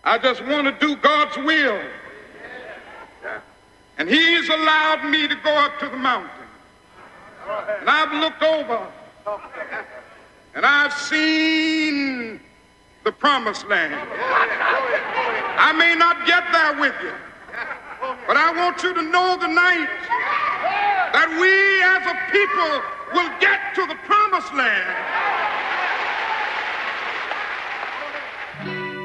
I just want to do God's will. And he's allowed me to go up to the mountain. And I've looked over and I've seen the promised land. I may not get there with you, but I want you to know tonight that we as a people will get to the promised land